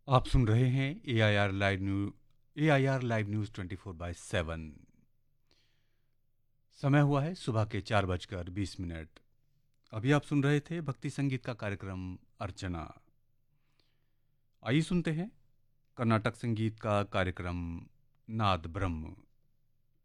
आप सुन रहे हैं ए आई आर लाइव न्यूज़ 24/7। समय हुआ है सुबह के 4:20। अभी आप सुन रहे थे भक्ति संगीत का कार्यक्रम अर्चना। आइए सुनते हैं कर्नाटक संगीत का कार्यक्रम नाद ब्रह्म।